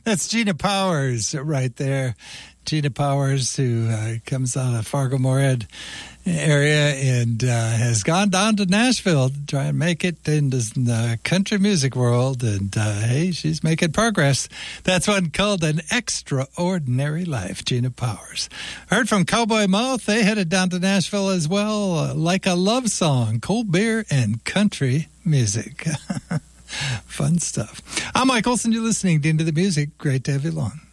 That's Gina Powers right there. Gina Powers, who comes out of Fargo-Moorhead area and has gone down to Nashville to try and make it in the country music world. And hey, she's making progress. That's one called An Extraordinary Life, Gina Powers. Heard from Cowboy Mouth. They headed down to Nashville as well, like a love song, cold beer and country music. Fun stuff. I'm Mike Olson. You're listening to Into the Music. Great to have you along.